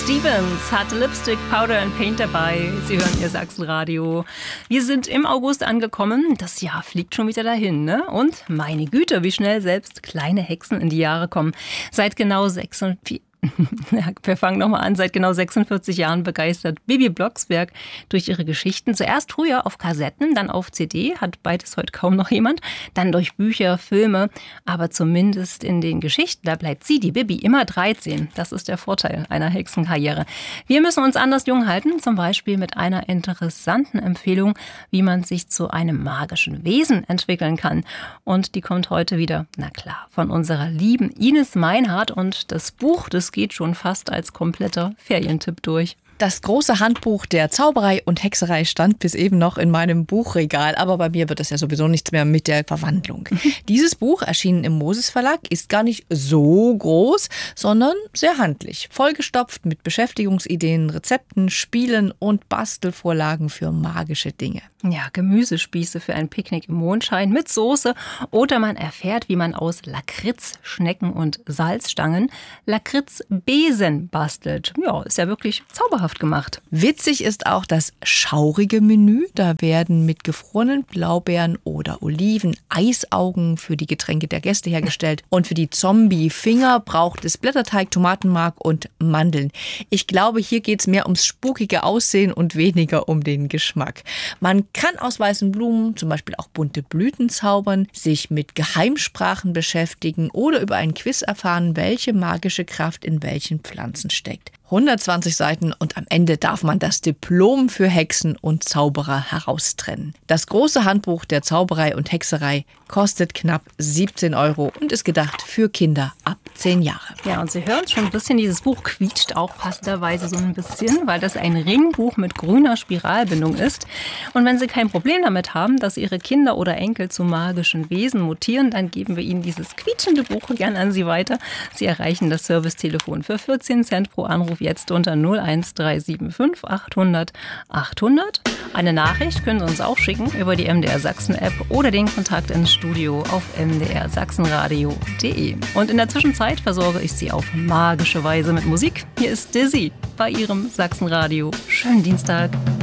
Stevens hat Lipstick, Powder and Paint dabei. Sie hören Ihr Sachsenradio. Wir sind im August angekommen. Das Jahr fliegt schon wieder dahin, ne? Und meine Güte, wie schnell selbst kleine Hexen in die Jahre kommen. Seit genau 46 Jahren begeistert Bibi Blocksberg durch ihre Geschichten. Zuerst früher auf Kassetten, dann auf CD, hat beides heute kaum noch jemand. Dann durch Bücher, Filme, aber zumindest in den Geschichten, da bleibt sie, die Bibi, immer 13. Das ist der Vorteil einer Hexenkarriere. Wir müssen uns anders jung halten, zum Beispiel mit einer interessanten Empfehlung, wie man sich zu einem magischen Wesen entwickeln kann. Und die kommt heute wieder, na klar, von unserer lieben Ines Meinhardt, und das Buch, das geht schon fast als kompletter Ferientipp durch. Das große Handbuch der Zauberei und Hexerei stand bis eben noch in meinem Buchregal, aber bei mir wird es ja sowieso nichts mehr mit der Verwandlung. Dieses Buch, erschienen im Moses Verlag, ist gar nicht so groß, sondern sehr handlich, vollgestopft mit Beschäftigungsideen, Rezepten, Spielen und Bastelvorlagen für magische Dinge. Ja, Gemüsespieße für ein Picknick im Mondschein mit Soße, oder man erfährt, wie man aus Lakritz, Schnecken und Salzstangen Lakritzbesen bastelt. Ja, ist ja wirklich zauberhaft gemacht. Witzig ist auch das schaurige Menü. Da werden mit gefrorenen Blaubeeren oder Oliven Eisaugen für die Getränke der Gäste hergestellt. Und für die Zombie-Finger braucht es Blätterteig, Tomatenmark und Mandeln. Ich glaube, hier geht es mehr ums spukige Aussehen und weniger um den Geschmack. Man kann aus weißen Blumen zum Beispiel auch bunte Blüten zaubern, sich mit Geheimsprachen beschäftigen oder über ein Quiz erfahren, welche magische Kraft in welchen Pflanzen steckt. 120 Seiten und am Ende darf man das Diplom für Hexen und Zauberer heraustrennen. Das große Handbuch der Zauberei und Hexerei kostet knapp 17 € und ist gedacht für Kinder ab 10 Jahre. Ja, und Sie hören schon ein bisschen, dieses Buch quietscht auch passenderweise so ein bisschen, weil das ein Ringbuch mit grüner Spiralbindung ist. Und wenn Sie kein Problem damit haben, dass Ihre Kinder oder Enkel zu magischen Wesen mutieren, dann geben wir Ihnen dieses quietschende Buch gern an Sie weiter. Sie erreichen das Servicetelefon für 14 Cent pro Anruf jetzt unter 01375 800 800. Eine Nachricht können Sie uns auch schicken über die MDR Sachsen App oder den Kontakt ins Studio auf mdrsachsenradio.de. Und in der Zwischenzeit versorge ich Sie auf magische Weise mit Musik. Hier ist Dizzy bei Ihrem Sachsenradio. Schönen Dienstag.